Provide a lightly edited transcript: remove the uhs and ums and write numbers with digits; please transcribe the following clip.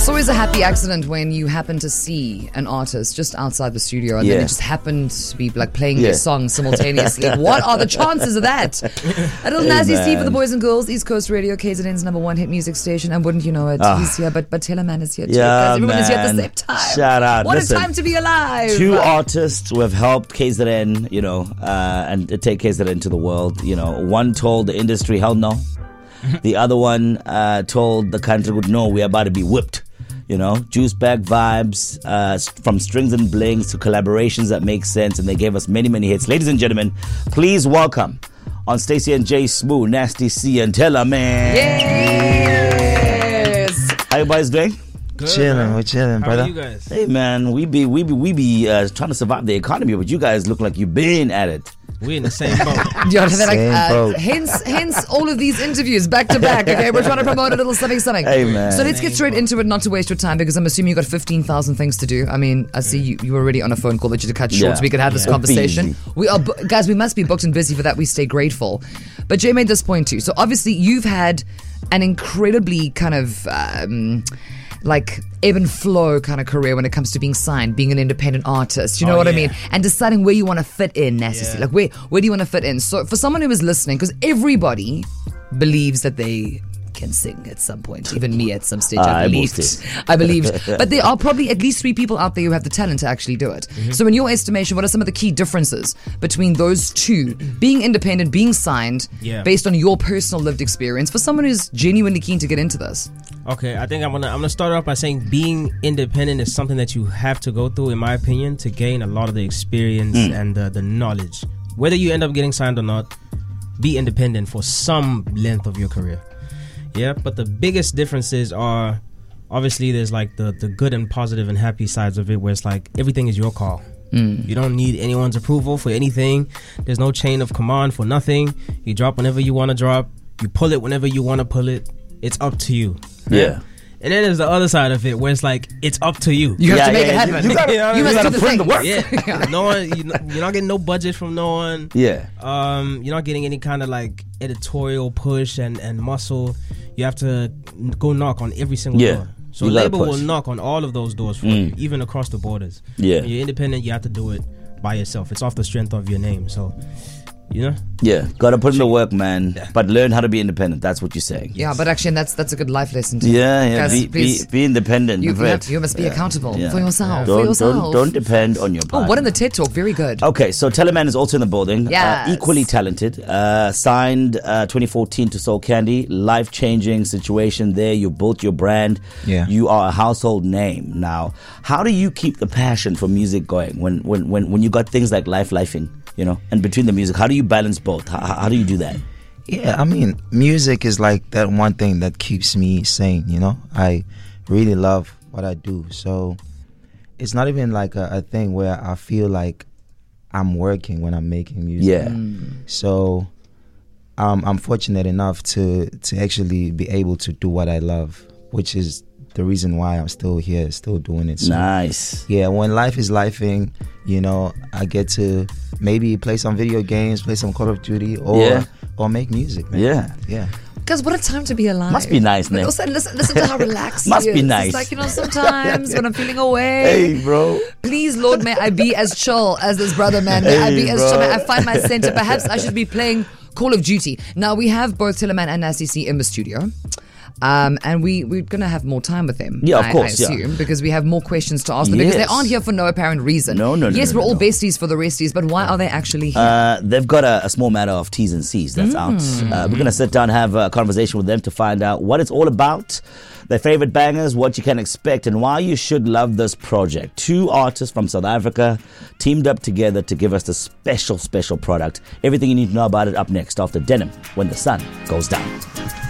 It's always a happy accident when you happen to see an artist just outside the studio and then it just happened to be like playing their song simultaneously. What are the chances of that? A little Nasty Steve for the boys and girls, East Coast Radio, KZN's #1 hit music station. And wouldn't you know it, he's here, but Teleman is here too. Yeah, everyone is here at the same time. Shout out. What Listen, a time to be alive. Two artists who have helped KZN, and take KZN to the world. One told the industry, hell no. The other one told the country, no, we're about to be whipped. Juice bag vibes, from strings and blings to collaborations that make sense, and they gave us many, many hits. Ladies and gentlemen, please welcome on Stacey and Jay Smooth, Nasty C and Teleman. Yes. How you guys doing? Good, we're chilling, brother. How are you guys? Hey man, we be trying to survive the economy, but you guys look like you've been at it. We're in the same boat. Hence all of these interviews back to back. Okay, we're trying to promote a little something. Hey man. So let's get straight into it, not to waste your time, because I'm assuming you got 15,000 things to do. I mean, I see you were already on a phone call that you had to cut short so we could have this conversation. Busy. We are guys. We must be booked and busy for that. We stay grateful. But Jay made this point too. So obviously you've had an incredibly kind of like ebb and flow kind of career when it comes to being signed, being an independent artist, you know what I mean? And deciding where you want to fit in necessarily. Like where do you want to fit in? So for someone who is listening, because everybody believes that they can sing at some point, even me at some stage I believed. But there are probably at least 3 people out there who have the talent to actually do it. So in your estimation, what are some of the key differences between those two, being independent, being signed, based on your personal lived experience, for someone who's genuinely keen to get into this? Okay, I think I'm gonna start off by saying being independent is something that you have to go through, in my opinion, to gain a lot of the experience and the knowledge. Whether you end up getting signed or not, be independent for some length of your career. Yeah, but the biggest differences are, obviously there's like the good and positive and happy sides of it, where it's like everything is your call. You don't need anyone's approval for anything. There's no chain of command for nothing. You drop whenever you want to drop. You pull it whenever you want to pull it. It's up to you. Yeah. And then there's the other side of it, where it's like it's up to you. You have to make it happen. You must do the thing. Yeah. No one. You're not getting no budget from no one. Yeah. You're not getting any kind of like editorial push and muscle. You have to go knock on every single door. So label will knock on all of those doors for you, even across the borders. Yeah. When you're independent, you have to do it by yourself. It's off the strength of your name. So, Yeah, gotta put in the work, man. But learn how to be independent. That's what you're saying. Yeah, but actually, that's a good life lesson too. Yeah. Guys, Be independent. You must be accountable for yourself. Don't depend on your partner. Oh, what in the TED Talk? Very good. Okay, so Teleman is also in the building. Yes. Equally talented. Signed 2014 to Soul Candy. Life-changing situation there. You built your brand. Yeah. You are a household name. Now, how do you keep the passion for music going when you got things like lifing? And between the music, how do you balance both? How do you do that? Yeah, I mean, music is like that one thing that keeps me sane, I really love what I do. So it's not even like a thing where I feel like I'm working when I'm making music. Yeah. So I'm fortunate enough to actually be able to do what I love, which is the reason why I'm still here, still doing it. So, nice. Yeah, when life is lifing, I get to maybe play some video games, play some Call of Duty, or make music, man. Yeah. Guys, what a time to be alive. Must be nice, man. Also, listen to how relaxed Must he be is. nice. It's like, sometimes when I'm feeling away. Hey, bro. Please, Lord, may I be as chill as this brother, man. May I be as chill. May I find my center. Perhaps I should be playing Call of Duty. Now, we have both Teleman and Nasty C in the studio. And we're going to have more time with them. Yeah, of course. I assume, because we have more questions to ask them. Because they aren't here for no apparent reason. No. Yes, we're all besties for the resties, but why are they actually here? They've got a small matter of T's and C's that's out. We're going to sit down and have a conversation with them to find out what it's all about, their favorite bangers, what you can expect, and why you should love this project. 2 artists from South Africa teamed up together to give us the special product. Everything you need to know about it up next after Denim, When the Sun Goes Down.